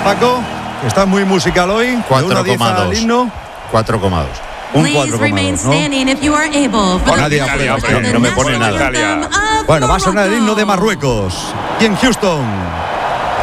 Paco, estás muy musical hoy. 4,2. himno. 4,2. Un 4,2, ¿no? Nadie aprueba. No me pone nada. Bueno, va a sonar el himno de Marruecos. Y en Houston.